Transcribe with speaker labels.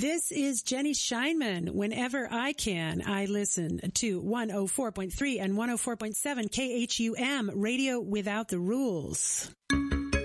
Speaker 1: This is Jenny Scheinman. Whenever I can, I listen to 104.3 and 104.7 KHUM, Radio Without the Rules.